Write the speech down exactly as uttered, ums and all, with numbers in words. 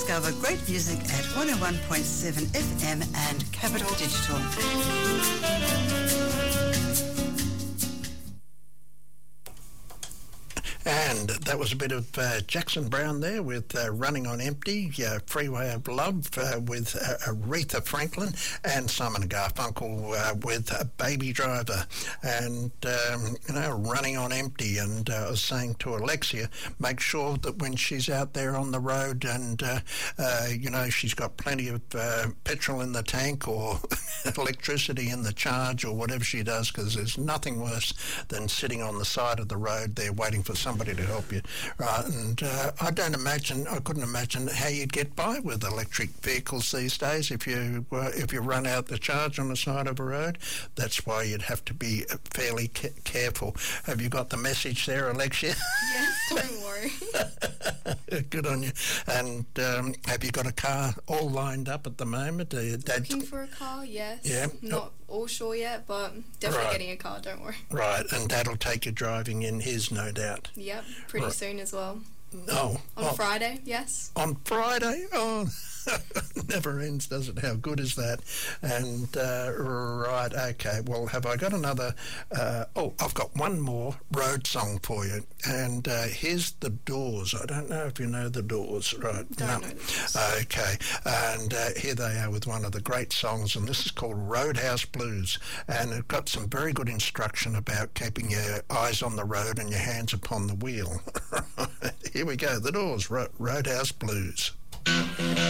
Discover great music at one oh one point seven F M and Capital Digital. And that was a bit of uh, Jackson Browne there with uh, Running on Empty, uh, Freeway of Love uh, with uh, Aretha Franklin, and Simon and Garfunkel uh, with uh, Baby Driver, and, um, you know, Running on Empty. And uh, I was saying to Alexia, make sure that when she's out there on the road and, uh, uh, you know, she's got plenty of uh, petrol in the tank or electricity in the charge or whatever she does, because there's nothing worse than sitting on the side of the road there waiting for somebody to help you, right? And uh, I don't imagine, I couldn't imagine how you'd get by with electric vehicles these days if you uh, if you run out the charge on the side of a road. That's why you'd have to be fairly ca- careful. Have you got the message there, Alexia? Yes, don't worry. Good on you. And um, have you got a car all lined up at the moment? Uh, Looking for a car, yes. Yeah. Not all sure yet, but definitely Right. getting a car, don't worry. Right, and Dad'll take you driving in his, no doubt. Yep, pretty Right. soon as well. Oh. On oh. Friday, yes. On Friday? Oh, never ends, does it? How good is that? And, uh, right, okay. Well, have I got another... Uh, oh, I've got one more road song for you. And uh, here's The Doors. I don't know if you know The Doors, right? Don't no. know the Doors. Okay. And uh, here they are with one of the great songs, and this is called Roadhouse Blues. And it's got some very good instruction about keeping your eyes on the road and your hands upon the wheel. Here we go. The Doors, Ro- Roadhouse Blues.